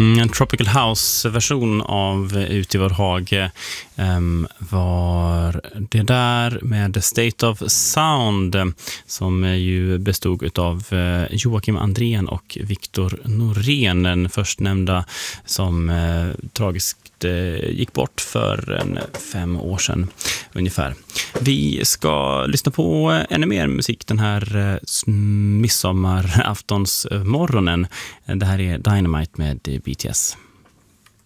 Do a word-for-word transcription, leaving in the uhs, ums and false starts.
Mm, en Tropical House-version av Ut i vår hage um, var det där med State of Sound, som ju bestod av uh, Joakim Andrén och Viktor Norén, den förstnämnda som uh, tragiskt uh, gick bort för en fem år sedan ungefär. Vi ska lyssna på uh, ännu mer musik den här uh, midsommaraftonsmorgonen. Det här är Dynamite med B T S.